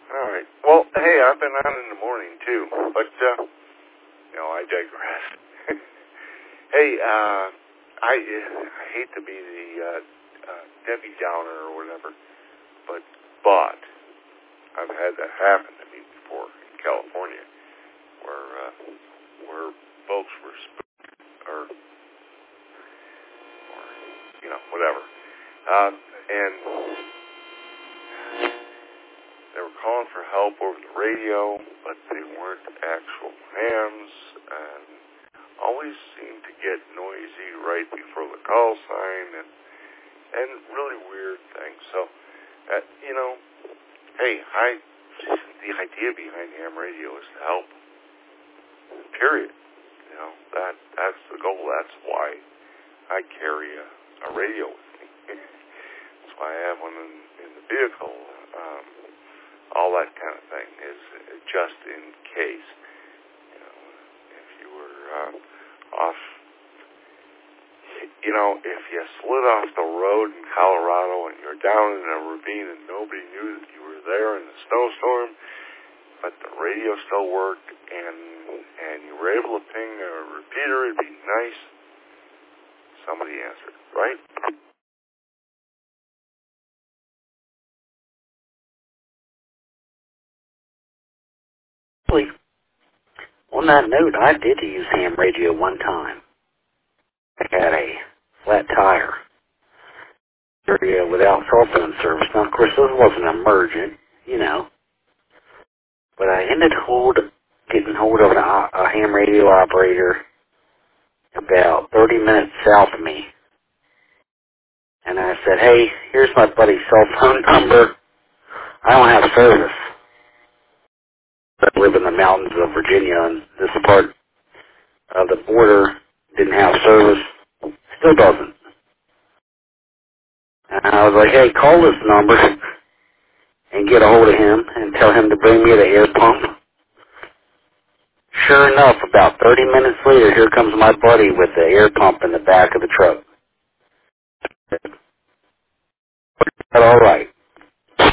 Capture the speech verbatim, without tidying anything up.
All right. Well, hey, I've been on in the morning too, but uh, you know, I digress. Hey, uh, I I hate to be the uh, uh, Debbie Downer or whatever, but but I've had that happen to me before in California, where uh, where folks were spooked or or you know whatever, uh, and they were calling for help over the radio, but they weren't actual hams, and always seemed to get noisy right before the call sign, and and really weird things. So, uh, you know, hey, I the idea behind ham radio is to help. Period. You know, that that's the goal. That's why I carry a, a radio with me. That's why I have one in, in the vehicle. Um, all that kind of thing is just in case. You know, if you were uh, off, you know, if you slid off the road in Colorado and you're down in a ravine and nobody knew that you were there in a snowstorm, but the radio still worked and and you were able to ping a repeater, it'd be nice. Somebody answered, right? On that note, I did use ham radio one time. I had a flat tire area without cell phone service. Now, of course, this wasn't emergent, you know, but I ended hold, getting hold of an, a ham radio operator about thirty minutes south of me. And I said, hey, here's my buddy's cell phone number. I don't have service. I live in the mountains of Virginia, and this part of the border didn't have service. Still doesn't. And I was like, hey, call this number and get a hold of him and tell him to bring me the air pump. Sure enough, about thirty minutes later, here comes my buddy with the air pump in the back of the truck. All right.